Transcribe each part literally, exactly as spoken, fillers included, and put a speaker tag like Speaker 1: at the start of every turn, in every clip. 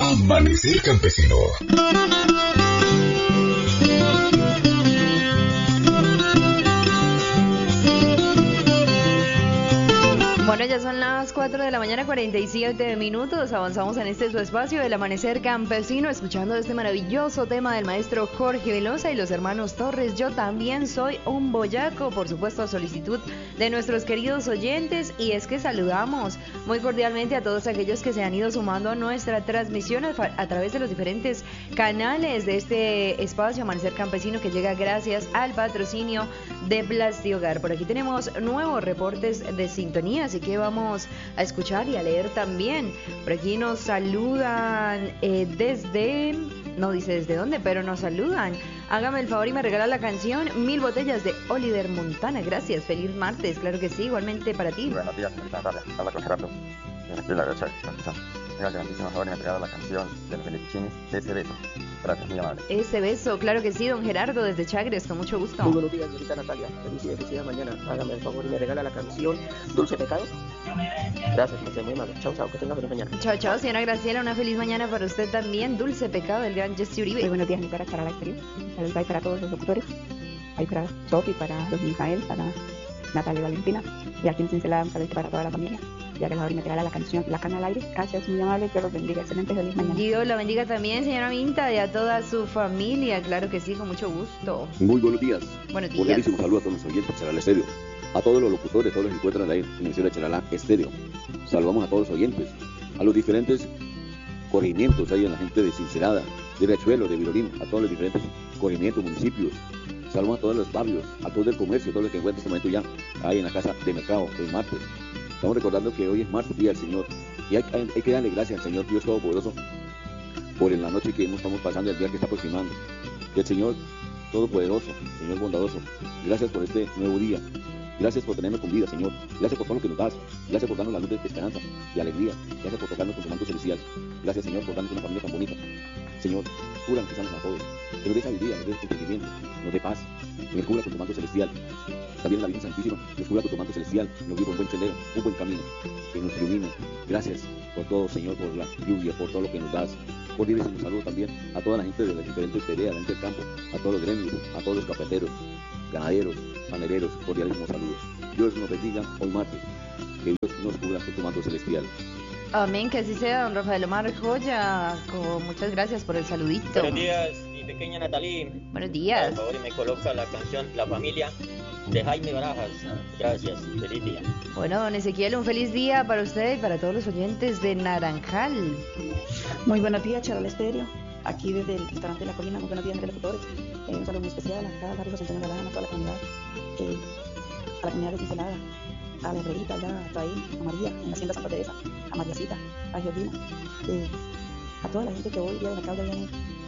Speaker 1: Amanecer Campesino.
Speaker 2: Bueno, ya son las cuatro de la mañana, cuarenta y siete minutos. Avanzamos en este su espacio del Amanecer Campesino, escuchando este maravilloso tema del maestro Jorge Velosa y los hermanos Torres. Yo también soy un boyaco, por supuesto, a solicitud de nuestros queridos oyentes. Y es que saludamos muy cordialmente a todos aquellos que se han ido sumando a nuestra transmisión a, a través de los diferentes canales de este espacio Amanecer Campesino, que llega gracias al patrocinio de Plastihogar. Por aquí tenemos nuevos reportes de sintonía, así que vamos a escuchar y a leer también. Por aquí nos saludan eh, desde... No dice desde dónde, pero nos saludan. Hágame el favor y me regala la canción Mil Botellas de Oliver Montana. Gracias, feliz martes, claro que sí, igualmente para ti.
Speaker 3: Buenos días, señorita Natalia, habla con Gerardo. Aquí la derecha, tenga grandísimo favor y me regala la canción de los Felipichines, Ese Beso. Gracias, muy amable.
Speaker 2: Ese beso, claro que sí, don Gerardo, desde Chagres, con mucho gusto.
Speaker 4: Muy buenos días, señorita Natalia. Feliz y felicidad mañana. Hágame el favor y me regala la canción Dulce Pecado. Gracias, me muy amable. Chao, chao, que tenga feliz mañana.
Speaker 2: Chao, chao, señora Graciela, una feliz mañana para usted también. Dulce Pecado del gran Jesse Uribe.
Speaker 5: Muy buenos días, mi cara para la exterior. Saludos ahí para todos los locutores. Ahí para Sofi, para los Mijael, para Natalia y Valentina. Y aquí en Cincelada, un saludo para toda la familia. Ya que la me regala la canción La Cana al Aire. Gracias, muy amable, que los bendiga. Excelente, feliz mañana.
Speaker 2: Dios la bendiga también, señora Minta, y a toda su familia. Claro que sí, con mucho gusto.
Speaker 6: Muy buenos días.
Speaker 2: Buenos días.
Speaker 6: Cordialísimo saludo a todos los oyentes de Charalá Estéreo. A todos los locutores, todos los que encuentran ahí en el cielo de Charalá Estéreo. Saludamos a todos los oyentes, a los diferentes corregimientos ahí en la gente de Cincelada, de Riachuelo, de Virorín, a todos los diferentes corregimientos, municipios. Saludamos a todos los barrios, a todos el comercio, a todos los que encuentran en este momento ya ahí en la casa de mercado, el martes. Estamos recordando que hoy es martes, día del Señor, y hay, hay, hay que darle gracias al Señor Dios Todopoderoso por la noche que estamos pasando, el día que está aproximando. Que el Señor Todopoderoso, Señor bondadoso, gracias por este nuevo día. Gracias por tenernos con vida, Señor. Gracias por todo lo que nos das. Gracias por darnos la luz de esperanza, de alegría. Gracias por tocarnos con tu manto celestial. Gracias, Señor, por darnos una familia tan bonita. Señor, cura que sanos a todos. Que nos dé sabiduría, nos dé entendimiento, nos dé paz. Que nos cubra con tu manto celestial. También la Virgen Santísima nos cubra con tu manto celestial. Nos guíe por un buen sendero, un buen camino. Que nos ilumine. Gracias por todo, Señor, por la lluvia, por todo lo que nos das. Por diles un saludo también a toda la gente de las diferentes pereas, la gente del campo, a todos los gremios, a todos los cafeteros, ganaderos, panereros, cordialísimos saludos. Dios nos bendiga hoy martes, que Dios nos cubra con tu manto celestial.
Speaker 2: Amén, que así sea, don Rafael Omar Joya. Con muchas gracias por el saludito.
Speaker 7: Buenos días, mi pequeña Natalí.
Speaker 2: Buenos días.
Speaker 7: Por favor, me coloca la canción La Familia de Jaime Barajas. Gracias, feliz día.
Speaker 2: Bueno, don Ezequiel, un feliz día para usted y para todos los oyentes de Naranjal.
Speaker 5: Muy buenos días, Charalá Estéreo. Aquí desde el restaurante de La Colina, muy buenos días, entre locutores. Eh, un saludo muy especial acá a Barrio José Antonio Galán, a toda la comunidad, eh, a la comunidad de Cincelada, a la Herrerita, allá, a Traín, a María, en la Hacienda Santa Teresa, a Mariacita, a Georgina, eh, a toda la gente que hoy día de mercado ya viene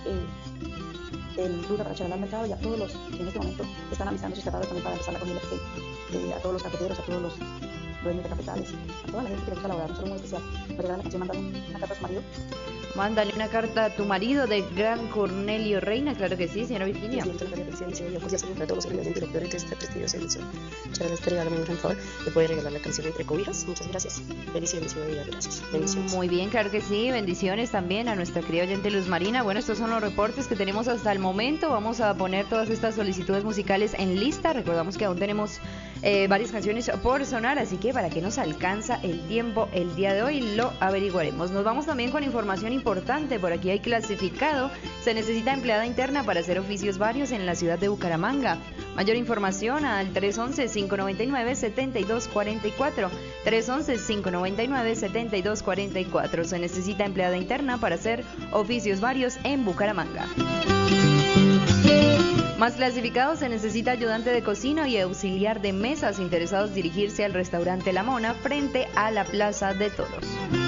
Speaker 5: eh, el ruta para Charalá al mercado, y a todos los que en este momento están alistando sus tratados también para empezar la comida, eh, a todos los cafeteros, a todos los dueños de cafetales, a toda la gente que le gusta laborar, un saludo muy especial. Me regalan la canción, mandan una carta a su marido.
Speaker 2: Mándale una carta a tu marido de Gran Cornelio Reina, claro que sí, señora Virginia.
Speaker 4: Sí, para todos los oyentes y locutores de esta prestigiosa edición. Charalá Estéreo, hágame un gran favor, le puede regalar la canción Entre Cobijas. Muchas gracias. Feliz y bendecido día, gracias. Bendiciones.
Speaker 2: Muy bien, claro que sí, bendiciones también a nuestra querida oyente Luz Marina. Bueno, estos son los reportes que tenemos hasta el momento. Vamos a poner todas estas solicitudes musicales en lista. Recordamos que aún tenemos eh, varias canciones por sonar, así que para que nos alcanza el tiempo el día de hoy lo averiguaremos. Nos vamos también con información importante. Por aquí hay clasificado. Se necesita empleada interna para hacer oficios varios en la ciudad de Bucaramanga. Mayor información al tres once, cinco noventa y nueve, setenta y dos cuarenta y cuatro. tres once, cinco noventa y nueve, setenta y dos cuarenta y cuatro. Se necesita empleada interna para hacer oficios varios en Bucaramanga. Más clasificados, se necesita ayudante de cocina y auxiliar de mesas. Interesados dirigirse al restaurante La Mona frente a la Plaza de Toros.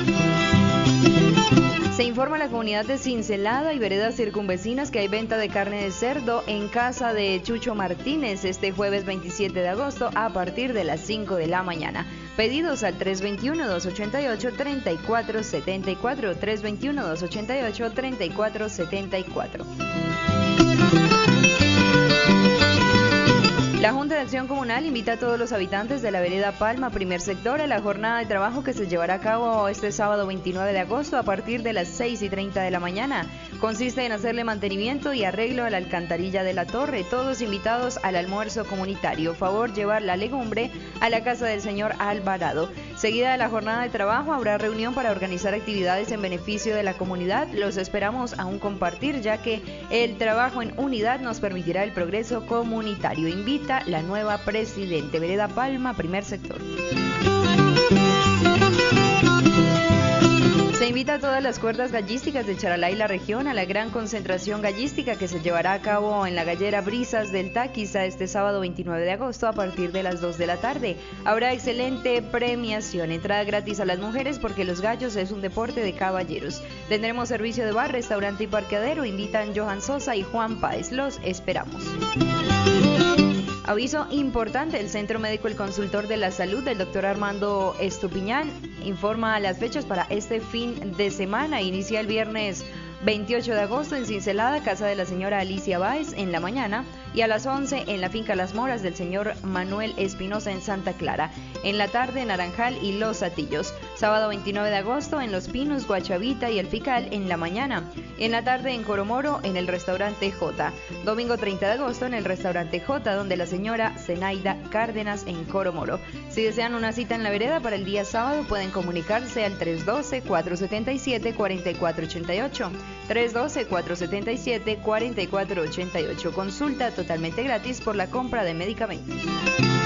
Speaker 2: Se informa a la comunidad de Cincelada y veredas circunvecinas que hay venta de carne de cerdo en casa de Chucho Martínez este jueves veintisiete de agosto a partir de las cinco de la mañana. Pedidos al tres veintiuno, dos ochenta y ocho, treinta y cuatro setenta y cuatro, tres veintiuno, dos ochenta y ocho, treinta y cuatro setenta y cuatro. La Junta de Acción Comunal invita a todos los habitantes de la vereda Palma, primer sector, a la jornada de trabajo que se llevará a cabo este sábado veintinueve de agosto a partir de las seis y treinta de la mañana. Consiste en hacerle mantenimiento y arreglo a la alcantarilla de la torre. Todos invitados al almuerzo comunitario. Favor llevar la legumbre a la casa del señor Alvarado. Seguida de la jornada de trabajo habrá reunión para organizar actividades en beneficio de la comunidad. Los esperamos a un compartir, ya que el trabajo en unidad nos permitirá el progreso comunitario. Invita la nueva presidente. Vereda Palma, primer sector. Se invita a todas las cuerdas gallísticas de Charalá y la región a la gran concentración gallística que se llevará a cabo en la gallera Brisas del Táquiza este sábado veintinueve de agosto a partir de las dos de la tarde. Habrá excelente premiación, entrada gratis a las mujeres porque los gallos es un deporte de caballeros. Tendremos servicio de bar, restaurante y parqueadero. Invitan Johan Sosa y Juan Páez. Los esperamos. Aviso importante, el Centro Médico El Consultor de la Salud del doctor Armando Estupiñán informa las fechas para este fin de semana. Inicia el viernes veintiocho de agosto en Cincelada, casa de la señora Alicia Báez en la mañana, y a las once en la finca Las Moras del señor Manuel Espinosa en Santa Clara. En la tarde Naranjal y Los Atillos. Sábado veintinueve de agosto en Los Pinos, Guachavita y El Fical en la mañana. En la tarde en Coromoro en el restaurante J. Domingo treinta de agosto en el restaurante J, donde la señora Zenaida Cárdenas en Coromoro. Si desean una cita en la vereda para el día sábado pueden comunicarse al tres uno dos, cuatro siete siete, cuatro cuatro ocho ocho. tres uno dos, cuatro siete siete, cuatro cuatro ocho ocho. Consulta totalmente gratis por la compra de medicamentos.